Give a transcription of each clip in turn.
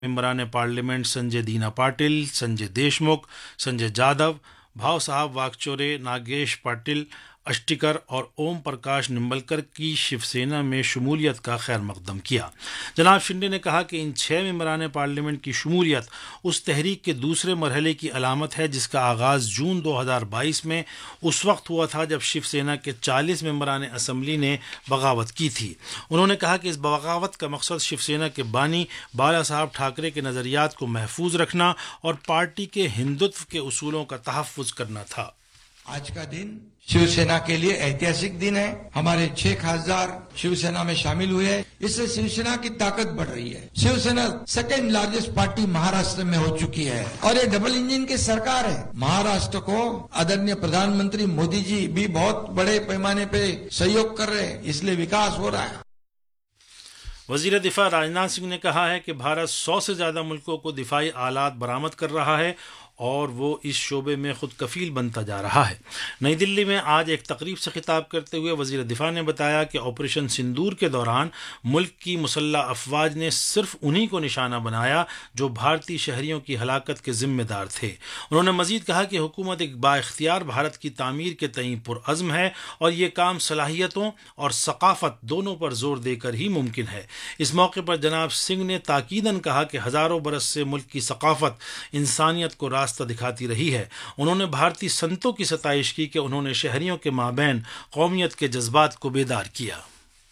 मेंबरान parliament Sanjay दीना पाटिल, संजय देशमुख, संजय जाधव, भाव साहब वाकचौरे, नागेश पाटिल अष्टिकर और ओम प्रकाश निम्बलकर की शिवसेना में शमूलियत का खैर मकदम किया। जनाब शिंदे ने कहा कि इन 6 मेंबरान पार्लियामेंट की शमूलियत उस तहरीक के दूसरे मरहले की अलामत है जिसका आगाज़ जून 2022 में उस वक्त हुआ था जब शिवसेना के 40 मेंबरान असम्बली ने बगावत की थी। उन्होंने कहा कि इस बगावत का मकसद शिवसेना के बानी बाला साहब ठाकरे के नज़रियात को महफूज रखना और पार्टी के हिंदुत्व के उसूलों का तहफ़्फ़ुज़ करना था। आज का दिन शिवसेना के लिए ऐतिहासिक दिन है। हमारे 6 खासदार शिवसेना में शामिल हुए हैं। इससे शिवसेना की ताकत बढ़ रही है। Shiv Sena second largest party Maharashtra में हो चुकी है और ये डबल इंजन की सरकार है। महाराष्ट्र को आदरणीय प्रधानमंत्री मोदी जी भी बहुत बड़े पैमाने पे सहयोग कर रहे हैं, इसलिए विकास हो रहा है। वजीर दिफा राजनाथ सिंह ने कहा है कि भारत 100 से ज़्यादा मुल्कों को दिफाई आलात बरामद कर रहा है और वो इस शोबे में खुद कफील बनता जा रहा है। नई दिल्ली में आज एक तकरीब से खिताब करते हुए वजीर दिफा ने बताया कि ऑपरेशन सिंदूर के दौरान मुल्क की मुसल्लह अफवाज ने सिर्फ उन्हीं को निशाना बनाया जो भारतीय शहरियों की हलाकत के जिम्मेदार थे। उन्होंने मजीद कहा कि हुकूमत एक बाइख्तियार भारत की तामीर के तईं पुरअज़्म है और ये काम सलाहियतों और सकाफत दोनों पर जोर देकर ही मुमकिन है। इस मौके पर जनाब सिंह ने ताकीदन कहा कि हज़ारों बरस से मुल्क की सकाफत इंसानियत को रास्ता दिखाती रही है। उन्होंने भारतीय संतों की सताइश की कि उन्होंने शहरियों के माबैन कौमियत के जज्बात को बेदार किया।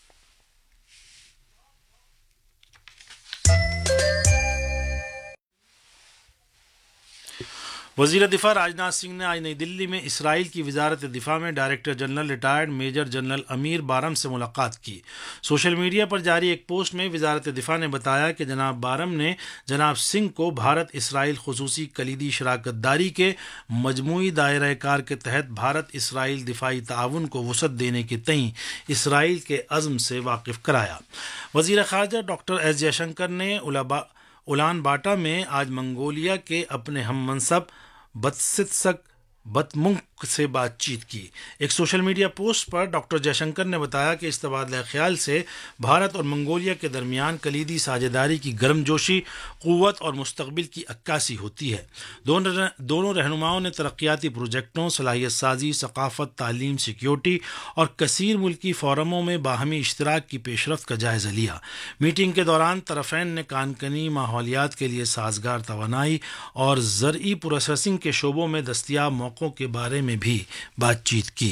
वज़ीर दिफा राजनाथ सिंह ने आज नई दिल्ली में इसराइल की वजारत दिफा में director general retired major general Amir बारम से मुलाकात की। सोशल मीडिया पर जारी एक पोस्ट में वजारत दिफा ने बताया कि जनाब बारम ने जनाब सिंह को भारत इसराइल खुसूसी कलीदी शराकत दारी के मजमूई दायरा कार के तहत भारत इसराइल दिफाई ताउन को वसअत देने के तईं इसराइल के अज़्म से वाकिफ़ कराया। वज़ीर ख़ारजा डॉक्टर एस जयशंकर ने उलान बाटा में आज मंगोलिया के अपने हम मनसब बत्सित्सक बतमुंक से बातचीत की। एक सोशल मीडिया पोस्ट पर डॉक्टर जयशंकर ने बताया कि इस तबादला ख्याल से भारत और मंगोलिया के दरमियान कलीदी साझेदारी की गर्मजोशी, क़ुव्वत और मुस्तक़बिल की अक्कासी होती है। दोनों रहनुमाओं ने तरक्याती प्रोजेक्टों, सलाहियत साजी, सकाफ़त, तालीम, सिक्योरिटी और कसीर मुल्की फ़ोरमों में बाहमी इश्तराक की पेशरफ्त का जायज़ा लिया। मीटिंग के दौरान तरफ़ैन ने कानकनी, माहौलियात के लिए साजगार तवानाई और ज़रई प्रोसेसिंग के शोबों में दस्तियाब मौक़ों के बारे में भी बातचीत की।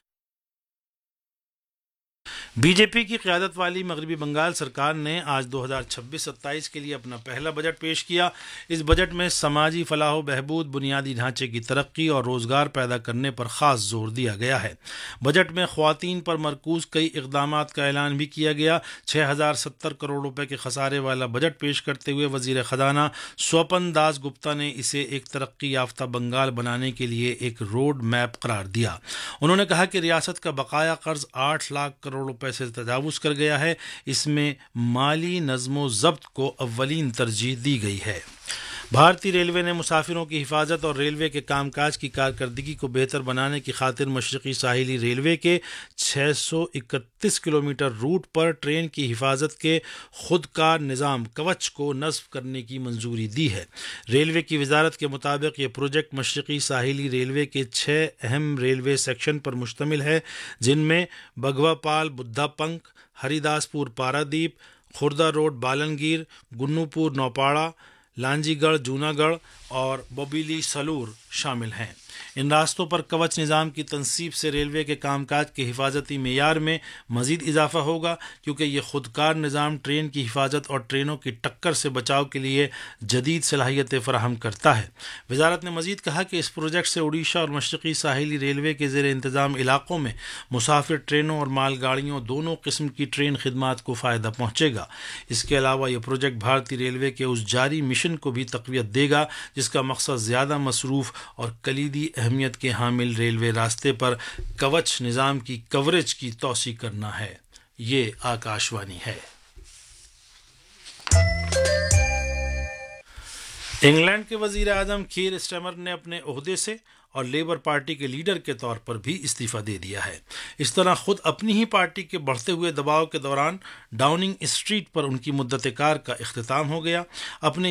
बीजेपी की क़यादत वाली मगरबी बंगाल सरकार ने आज 2026-27 के लिए अपना पहला बजट पेश किया। इस बजट में समाजी फलाह व बहबूद, बुनियादी ढांचे की तरक्की और रोज़गार पैदा करने पर ख़ास जोर दिया गया है। बजट में ख़वातीन पर मरकूज़ कई इक़दामात का ऐलान भी किया गया। 6070 करोड़ रुपए के खसारे वाला बजट पेश करते हुए वज़ीर ख़जाना स्वपन दास गुप्ता ने इसे एक तरक्की याफ्ता बंगाल बनाने के लिए एक रोड मैप करार दिया। उन्होंने कहा कि रियासत का बकाया कर्ज 8 लाख करोड़ रुपए से तजावुज़ कर गया है। इसमें माली नज़्मो ज़ब्त को अव्वलीन तरजीह दी गई है। भारतीय रेलवे ने मुसाफिरों की हिफाजत और रेलवे के कामकाज की कारकर्दगी को बेहतर बनाने की खातिर मशरक़ी साहिली रेलवे के 631 किलोमीटर रूट पर ट्रेन की हिफाजत के खुदकार निज़ाम कवच को नस्ब करने की मंजूरी दी है। रेलवे की वजारत के मुताबिक ये प्रोजेक्ट मशरक़ी साहिली रेलवे के 6 अहम रेलवे सेक्शन पर मुश्तमिल है, जिनमें बघवापाल बुद्धापंक, हरिदासपुर पारादीप, खुर्दा रोड बालनगीर, गुन्नूपुर नौपाड़ा, लांजीगढ़ जूनागढ़ और बोबीली सलूर शामिल हैं। इन रास्तों पर कवच निज़ाम की तनसीब से रेलवे के कामकाज के हिफाजती मेयार में मज़ीद इजाफा होगा, क्योंकि ये खुदकार निज़ाम ट्रेन की हिफाजत और ट्रेनों की टक्कर से बचाव के लिए जदीद सलाहियतें फ़राहम करता है। वजारत ने मज़ीद कहा कि इस प्रोजेक्ट से उड़ीसा और मशरक़ी साहिली रेलवे के ज़ेर इंतज़ाम इलाक़ों में मुसाफिर ट्रेनों और मालगाड़ियों दोनों किस्म की ट्रेन खिदमात को फ़ायदा पहुँचेगा। इसके अलावा यह प्रोजेक्ट भारतीय रेलवे के उस जारी मिशन को भी तक़वियत देगा जिसका मकसद ज़्यादा मसरूफ़ और कलीदी अहमियत के हामिल रेलवे रास्ते पर कवच निज़ाम की कवरेज की तौसी करना है। ये आकाशवाणी है। انگلینڈ کے وزیر اعظم کیر اسٹرمر نے اپنے عہدے سے اور لیبر پارٹی کے لیڈر کے طور پر بھی استعفیٰ دے دیا ہے۔ اس طرح خود اپنی ہی پارٹی کے بڑھتے ہوئے دباؤ کے دوران ڈاؤننگ اسٹریٹ پر ان کی مدت کار کا اختتام ہو گیا۔ اپنے